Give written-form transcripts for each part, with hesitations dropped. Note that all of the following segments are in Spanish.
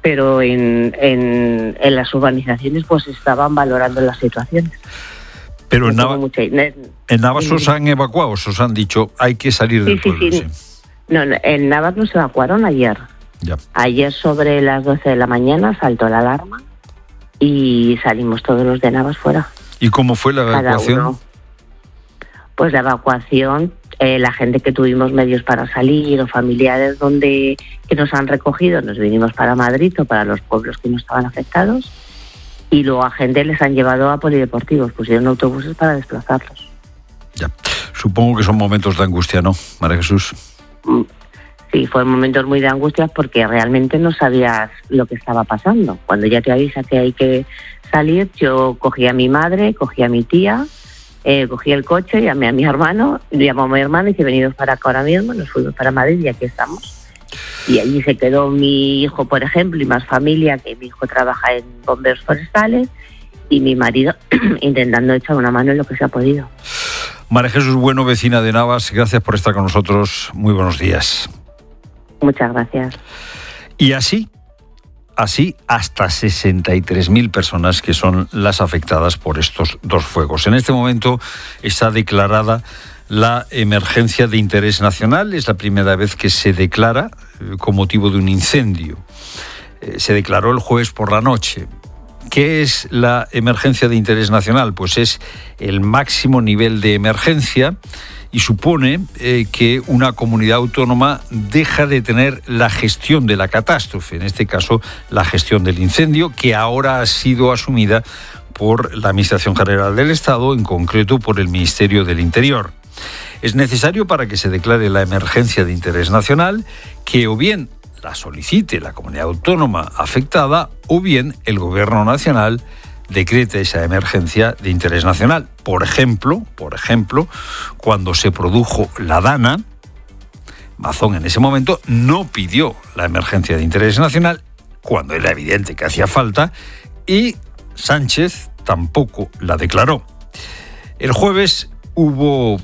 pero en las urbanizaciones pues estaban valorando las situaciones. Pero en Navas os han evacuado, os han dicho hay que salir del pueblo. Sí. No, en Navas nos evacuaron ayer. Ya. Ayer sobre las 12 de la mañana saltó la alarma y salimos todos los de Navas fuera. ¿Y cómo fue la evacuación? Pues la evacuación, la gente que tuvimos medios para salir o familiares que nos han recogido, nos vinimos para Madrid o para los pueblos que no estaban afectados, y luego a gente les han llevado a polideportivos, pusieron autobuses para desplazarlos. Ya. Supongo que son momentos de angustia, ¿no, María Jesús? Sí, fueron momentos muy de angustia porque realmente no sabías lo que estaba pasando. Cuando ya te avisa que hay que salir, yo cogí a mi madre, cogí a mi tía, cogí el coche, llamé a mi hermano, llamó a mi hermano y dice, venidos para acá ahora mismo, nos fuimos para Madrid y aquí estamos. Y allí se quedó mi hijo, por ejemplo, y más familia, que mi hijo trabaja en bomberos forestales, y mi marido intentando echar una mano en lo que se ha podido. María Jesús Bueno, vecina de Navas, gracias por estar con nosotros. Muy buenos días. Muchas gracias. Y así hasta 63.000 personas que son las afectadas por estos dos fuegos. En este momento está declarada la emergencia de interés nacional. Es la primera vez que se declara con motivo de un incendio. Se declaró el jueves por la noche. ¿Qué es la emergencia de interés nacional? Pues es el máximo nivel de emergencia y supone que una comunidad autónoma deja de tener la gestión de la catástrofe, en este caso la gestión del incendio, que ahora ha sido asumida por la Administración General del Estado, en concreto por el Ministerio del Interior. Es necesario, para que se declare la emergencia de interés nacional, que o bien la solicite la comunidad autónoma afectada o bien el Gobierno Nacional decrete esa emergencia de interés nacional. Por ejemplo, cuando se produjo la Dana, Mazón en ese momento no pidió la emergencia de interés nacional cuando era evidente que hacía falta, y Sánchez tampoco la declaró. El jueves hubo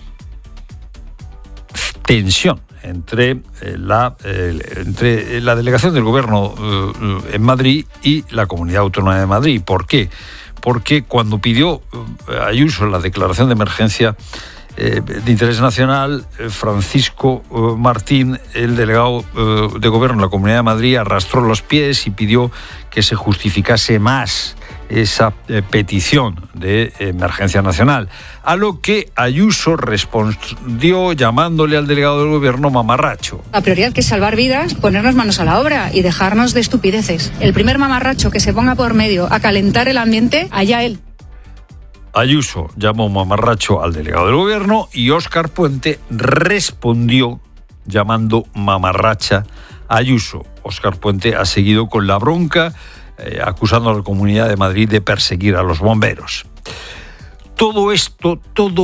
tensión entre la delegación del Gobierno en Madrid y la Comunidad Autónoma de Madrid. ¿Por qué? Porque cuando pidió Ayuso la declaración de emergencia de interés nacional, Francisco Martín, el delegado de Gobierno de la Comunidad de Madrid, arrastró los pies y pidió que se justificase más esa petición de emergencia nacional, a lo que Ayuso respondió llamándole al delegado del Gobierno mamarracho. La prioridad, que es salvar vidas, ponernos manos a la obra y dejarnos de estupideces. El primer mamarracho que se ponga por medio a calentar el ambiente, allá él. Ayuso llamó mamarracho al delegado del Gobierno y Óscar Puente respondió llamando mamarracha a Ayuso. Óscar Puente ha seguido con la bronca, acusando a la Comunidad de Madrid de perseguir a los bomberos. Todo esto,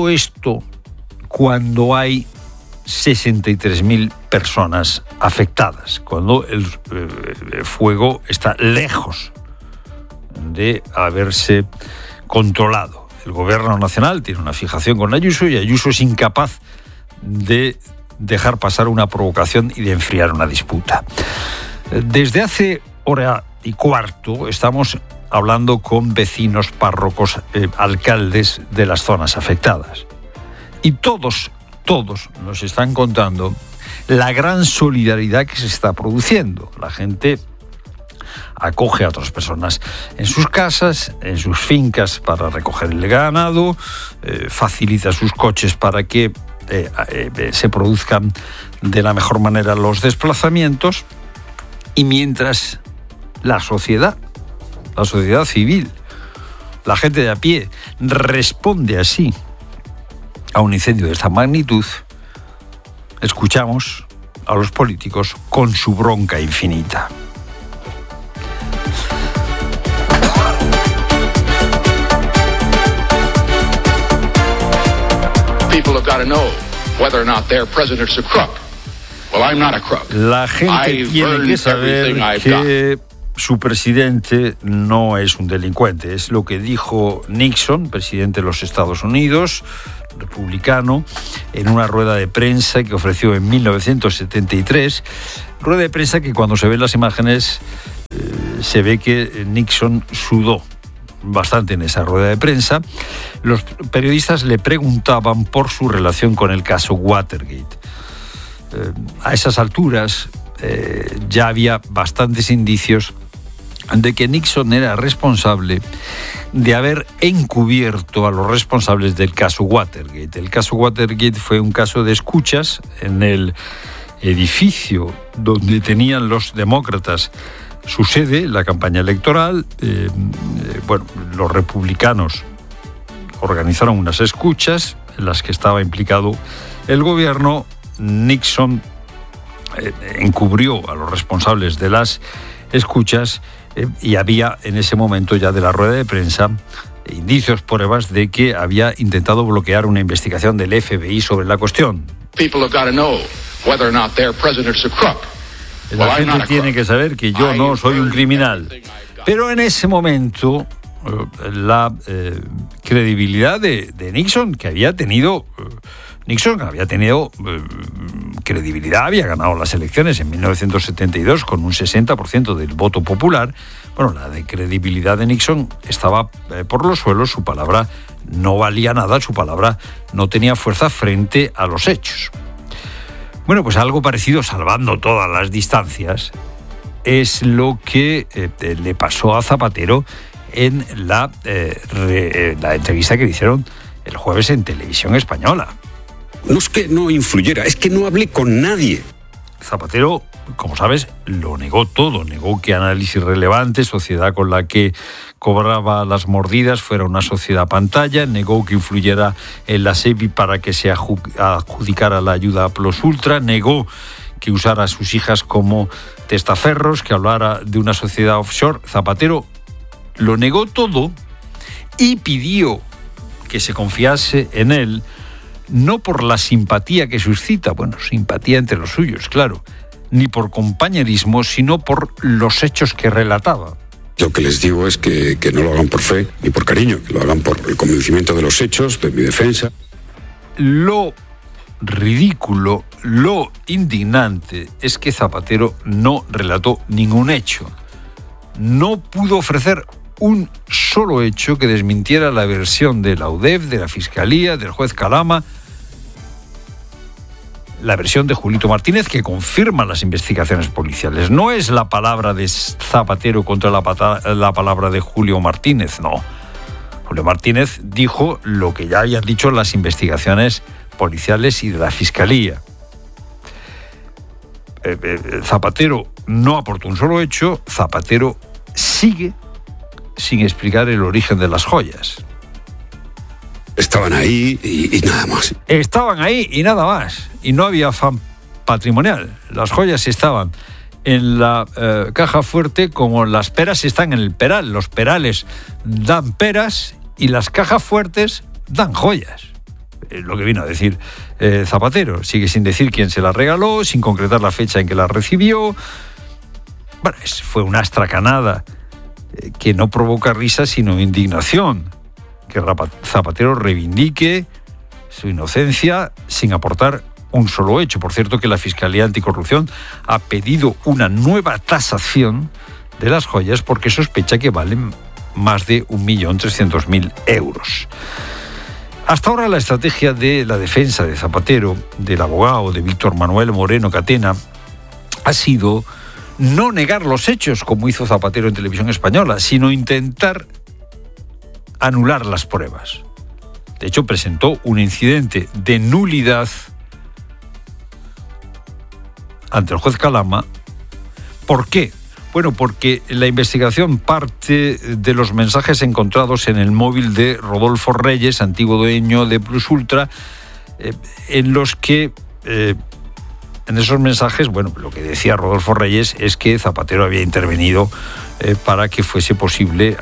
cuando hay 63.000 personas afectadas, cuando el fuego está lejos de haberse controlado. El Gobierno Nacional tiene una fijación con Ayuso y Ayuso es incapaz de dejar pasar una provocación y de enfriar una disputa. Desde hace hora y cuarto estamos hablando con vecinos, párrocos, alcaldes de las zonas afectadas. Y todos nos están contando la gran solidaridad que se está produciendo. La gente acoge a otras personas en sus casas, en sus fincas para recoger el ganado, facilita sus coches para que se produzcan de la mejor manera los desplazamientos, y mientras la sociedad civil, la gente de a pie, responde así a un incendio de esta magnitud, escuchamos a los políticos con su bronca infinita. People have got to know whether or not their president's a crook. Well, I'm not a crook. La gente tiene que saber que su presidente no es un delincuente. Es lo que dijo Nixon, presidente de los Estados Unidos, republicano, en una rueda de prensa que ofreció en 1973. Rueda de prensa que, cuando se ven las imágenes, se ve que Nixon sudó bastante en esa rueda de prensa. Los periodistas le preguntaban por su relación con el caso Watergate. A esas alturas ya había bastantes indicios de que Nixon era responsable de haber encubierto a los responsables del caso Watergate. El caso Watergate fue un caso de escuchas en el edificio donde tenían los demócratas su sede, la campaña electoral. Los republicanos organizaron unas escuchas en las que estaba implicado el gobierno. Nixon encubrió a los responsables de las escuchas y había en ese momento ya de la rueda de prensa indicios, pruebas de que había intentado bloquear una investigación del FBI sobre la cuestión. La gente tiene que saber que yo no soy un criminal. Pero en ese momento la credibilidad de Nixon, que había tenido... Nixon había tenido credibilidad, había ganado las elecciones en 1972 con un 60% del voto popular. Bueno, la de credibilidad de Nixon estaba por los suelos, su palabra no valía nada, su palabra no tenía fuerza frente a los hechos. Bueno, pues algo parecido, salvando todas las distancias, es lo que le pasó a Zapatero en la entrevista que le hicieron el jueves en Televisión Española. No es que no influyera, es que no hablé con nadie. Zapatero, como sabes, lo negó todo. Negó que Análisis Relevante, sociedad con la que cobraba las mordidas, fuera una sociedad pantalla. Negó que influyera en la SEPI para que se adjudicara la ayuda a Plus Ultra. Negó que usara a sus hijas como testaferros, que hablara de una sociedad offshore. Zapatero lo negó todo y pidió que se confiase en él, no por la simpatía que suscita, simpatía entre los suyos, claro, ni por compañerismo, sino por los hechos que relataba. Lo que les digo es que no lo hagan por fe ni por cariño, que lo hagan por el convencimiento de los hechos, de mi defensa. Lo ridículo, lo indignante es que Zapatero no relató ningún hecho. No pudo ofrecer un solo hecho que desmintiera la versión de la UDEF, de la Fiscalía, del juez Calama, la versión de Julito Martínez, que confirma las investigaciones policiales. No es la palabra de Zapatero contra la palabra de Julio Martínez, no. Julio Martínez dijo lo que ya habían dicho las investigaciones policiales y de la Fiscalía. Zapatero no aportó un solo hecho. Zapatero sigue sin explicar el origen de las joyas. Estaban ahí y nada más. Estaban ahí y nada más. Y no había afán patrimonial. Las joyas estaban en la caja fuerte como las peras están en el peral. Los perales dan peras y las cajas fuertes dan joyas. Lo que vino a decir Zapatero. Sigue sin decir quién se las regaló, sin concretar la fecha en que las recibió. Bueno, fue una astracanada que no provoca risa sino indignación. Que Zapatero reivindique su inocencia sin aportar un solo hecho. Por cierto, que la Fiscalía Anticorrupción ha pedido una nueva tasación de las joyas porque sospecha que valen más de 1.300.000 euros. Hasta ahora la estrategia de la defensa de Zapatero, del abogado de Víctor Manuel Moreno Catena, ha sido no negar los hechos, como hizo Zapatero en Televisión Española, sino intentar anular las pruebas. De hecho, presentó un incidente de nulidad ante el juez Calama. ¿Por qué? Bueno, porque la investigación parte de los mensajes encontrados en el móvil de Rodolfo Reyes, antiguo dueño de Plus Ultra, en los que, en esos mensajes, lo que decía Rodolfo Reyes es que Zapatero había intervenido para que fuese posible,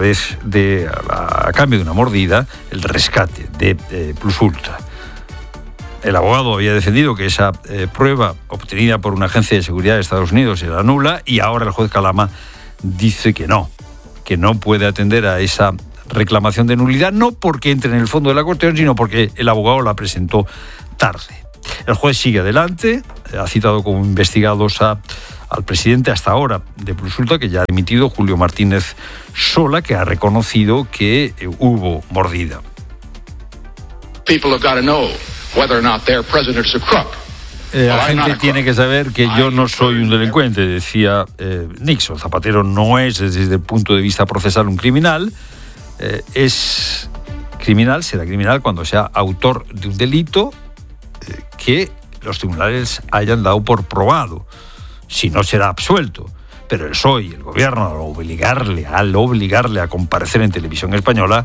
a cambio de una mordida, el rescate de Plus Ultra. El abogado había defendido que esa prueba obtenida por una agencia de seguridad de Estados Unidos era nula, y ahora el juez Calama dice que no puede atender a esa reclamación de nulidad, no porque entre en el fondo de la cuestión, sino porque el abogado la presentó tarde. El juez sigue adelante, ha citado como investigados a al presidente hasta ahora de Plusulta, que ya ha dimitido, Julio Martínez Sola, que ha reconocido que hubo mordida. People have got to know whether or not their president's a crook. La gente tiene que saber que yo no soy un delincuente, decía Nixon. Zapatero no es, desde el punto de vista procesal, un criminal. Es criminal, será criminal cuando sea autor de un delito que los tribunales hayan dado por probado. Si no, será absuelto. Pero el PSOE y el gobierno, al obligarle a comparecer en televisión española,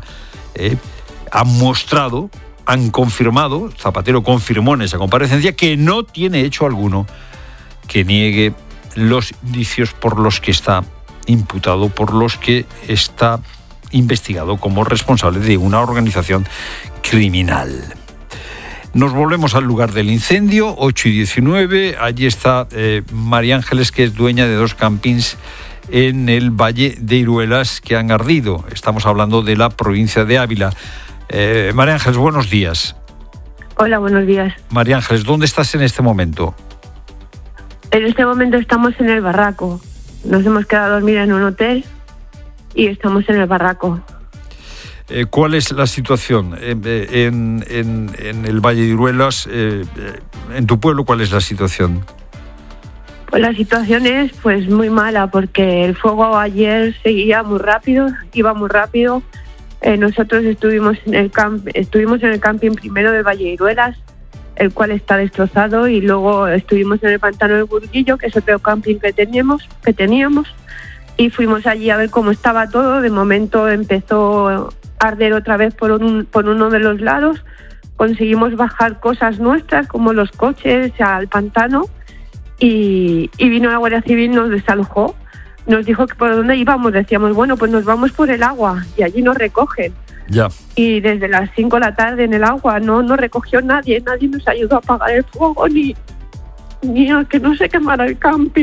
han confirmado, Zapatero confirmó en esa comparecencia, que no tiene hecho alguno que niegue los indicios por los que está imputado, por los que está investigado como responsable de una organización criminal. Nos volvemos al lugar del incendio, 8:19. Allí está María Ángeles, que es dueña de 2 campings en el Valle de Iruelas que han ardido. Estamos hablando de la provincia de Ávila. María Ángeles, buenos días. Hola, buenos días. María Ángeles, ¿dónde estás en este momento? En este momento estamos en el barraco. Nos hemos quedado a dormir en un hotel y estamos en el barraco. ¿Cuál es la situación en el Valle de Iruelas? En tu pueblo, ¿cuál es la situación? Pues la situación es muy mala, porque el fuego ayer seguía muy rápido, iba muy rápido. Nosotros estuvimos en el camping primero del Valle de Iruelas, el cual está destrozado, y luego estuvimos en el pantano del Burguillo, que es otro camping que teníamos, y fuimos allí a ver cómo estaba todo. De momento empezó arder otra vez por uno de los lados. Conseguimos bajar cosas nuestras, como los coches, al pantano, y vino la Guardia Civil, nos desalojó. Nos dijo que por dónde íbamos. Decíamos, bueno, pues nos vamos por el agua, y allí nos recogen. Ya. Y desde las 5 de la tarde en el agua no recogió nadie nos ayudó a apagar el fuego, ni a que no se quemara el camping.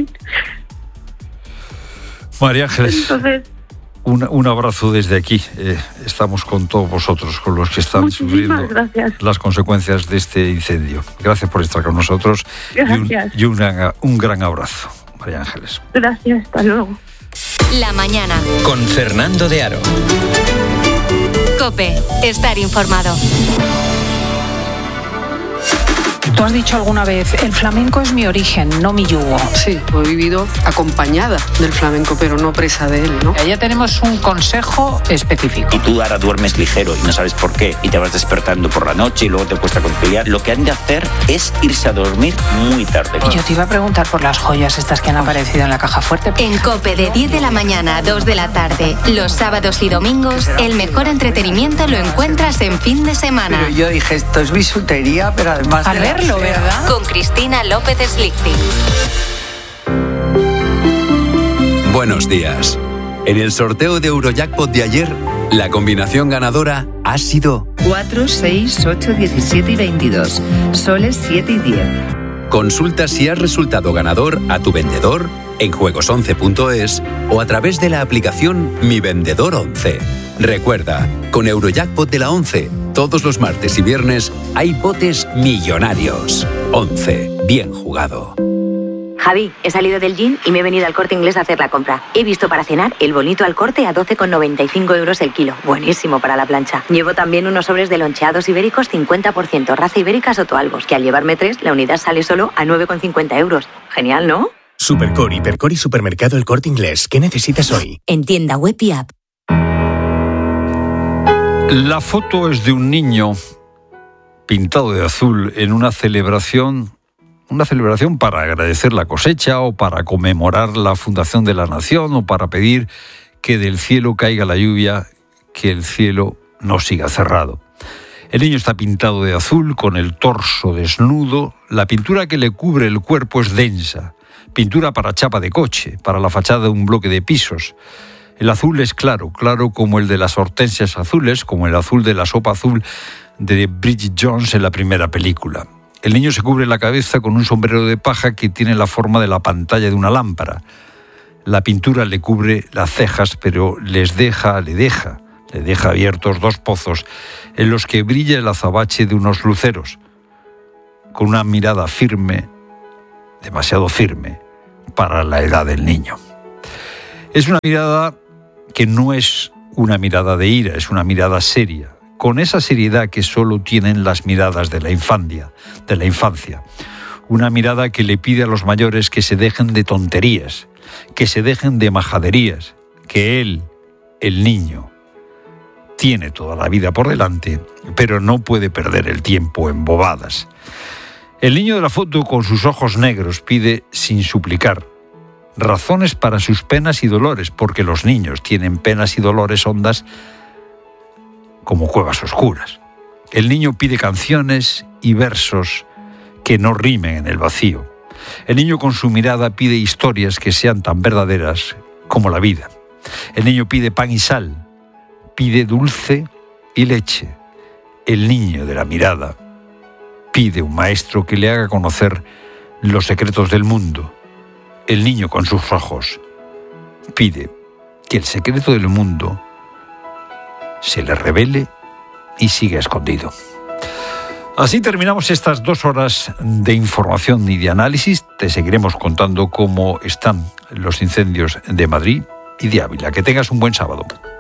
María Ángeles, entonces, un abrazo desde aquí. Estamos con todos vosotros, con los que están sufriendo las consecuencias de este incendio. Gracias por estar con nosotros. Gracias. Y un gran abrazo, María Ángeles. Gracias, hasta luego. La mañana. Con Fernando de Aro. COPE, estar informado. Tú has dicho alguna vez, el flamenco es mi origen, no mi yugo. Sí, he vivido acompañada del flamenco, pero no presa de él, ¿no? Ya tenemos un consejo específico. Y tú ahora duermes ligero y no sabes por qué, y te vas despertando por la noche y luego te cuesta conciliar. Lo que han de hacer es irse a dormir muy tarde. Y yo te iba a preguntar por las joyas estas que han aparecido en la caja fuerte. En COPE, de 10 de la mañana a 2 de la tarde, los sábados y domingos, el mejor entretenimiento lo encuentras en fin de semana. Pero yo dije, esto es bisutería, pero además... A verlo, ¿verdad? Con Cristina López Slichting. Buenos días. En el sorteo de Eurojackpot de ayer, la combinación ganadora ha sido 4, 6, 8, 17 y 22. Soles 7 y 10. Consulta si has resultado ganador a tu vendedor en juegos11.es o a través de la aplicación Mi Vendedor 11. Recuerda, con Eurojackpot de la 11, todos los martes y viernes hay botes millonarios. 11. Bien jugado. Javi, he salido del gym y me he venido al Corte Inglés a hacer la compra. He visto para cenar el bonito al corte a 12,95 euros el kilo. Buenísimo para la plancha. Llevo también unos sobres de loncheados ibéricos 50%, raza ibérica Sotoalbos, que al llevarme 3, la unidad sale solo a 9,50 euros. Genial, ¿no? Supercor, Hipercor y Supermercado El Corte Inglés. ¿Qué necesitas hoy? En tienda web y app. La foto es de un niño pintado de azul en una celebración para agradecer la cosecha o para conmemorar la fundación de la nación o para pedir que del cielo caiga la lluvia, que el cielo no siga cerrado. El niño está pintado de azul con el torso desnudo. La pintura que le cubre el cuerpo es densa. Pintura para chapa de coche, para la fachada de un bloque de pisos. El azul es claro como el de las hortensias azules, como el azul de la sopa azul de Bridget Jones en la primera película. El niño se cubre la cabeza con un sombrero de paja que tiene la forma de la pantalla de una lámpara. La pintura le cubre las cejas, pero le deja abiertos 2 pozos en los que brilla el azabache de unos luceros. Con una mirada firme, demasiado firme, para la edad del niño. Es una mirada que no es una mirada de ira, es una mirada seria, con esa seriedad que solo tienen las miradas de la infancia. Una mirada que le pide a los mayores que se dejen de tonterías, que se dejen de majaderías, que él, el niño, tiene toda la vida por delante, pero no puede perder el tiempo en bobadas. El niño de la foto, con sus ojos negros, pide, sin suplicar, razones para sus penas y dolores, porque los niños tienen penas y dolores hondas como cuevas oscuras. El niño pide canciones y versos que no rimen en el vacío. El niño con su mirada pide historias que sean tan verdaderas como la vida. El niño pide pan y sal, pide dulce y leche. El niño de la mirada pide un maestro que le haga conocer los secretos del mundo. El niño con sus ojos pide que el secreto del mundo se le revele y siga escondido. Así terminamos estas 2 horas de información y de análisis. Te seguiremos contando cómo están los incendios de Madrid y de Ávila. Que tengas un buen sábado.